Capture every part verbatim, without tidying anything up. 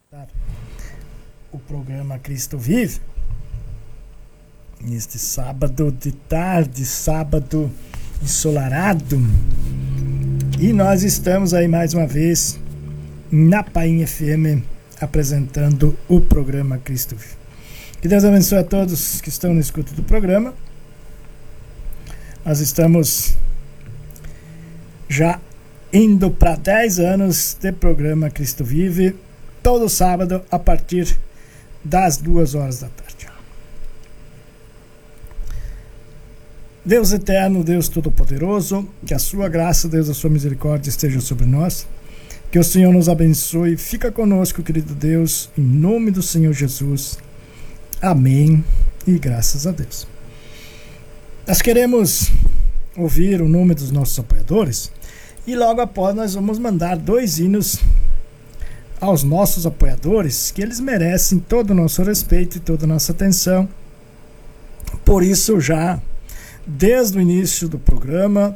O programa Cristo Vive, neste sábado de tarde, sábado ensolarado, e nós estamos aí mais uma vez na Painha F M apresentando o programa Cristo Vive. Que Deus abençoe a todos que estão no escuto do programa. Nós estamos já indo para dez anos de programa Cristo Vive, todo sábado a partir das duas horas da tarde. Deus eterno, Deus todo-poderoso, que a sua graça, Deus, a sua misericórdia esteja sobre nós, que o Senhor nos abençoe. Fica conosco, querido Deus, em nome do Senhor Jesus. Amém e graças a Deus. Nós queremos ouvir o nome dos nossos apoiadores e logo após nós vamos mandar dois hinos aos nossos apoiadores, que eles merecem todo o nosso respeito e toda a nossa atenção. Por isso, já desde o início do programa,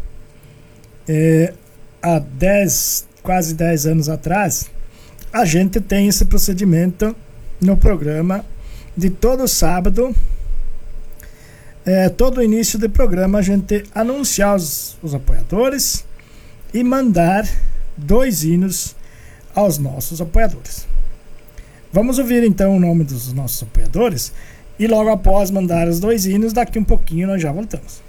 é, há dez, quase dez anos atrás, a gente tem esse procedimento no programa de todo sábado, é, todo início de programa a gente anunciar os, os apoiadores e mandar dois hinos aos nossos apoiadores. Vamos ouvir então o nome dos nossos apoiadores e logo após mandar os dois hinos, daqui um pouquinho nós já voltamos.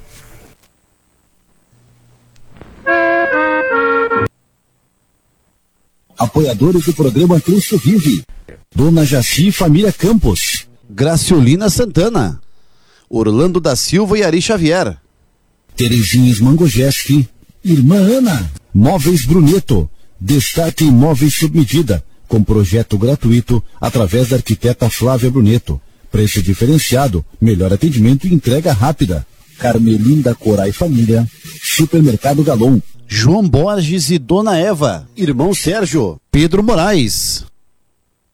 Apoiadores do programa Cristo Vive: Dona Jaci Família Campos, Graciolina Santana, Orlando da Silva e Ari Xavier, Terezinha Mangojeste, Irmã Ana, Móveis Bruneto, Destaque Imóveis sob medida, com projeto gratuito através da arquiteta Flávia Bruneto. Preço diferenciado, melhor atendimento e entrega rápida. Carmelinda Corai Família, Supermercado Galon, João Borges e Dona Eva, Irmão Sérgio, Pedro Moraes,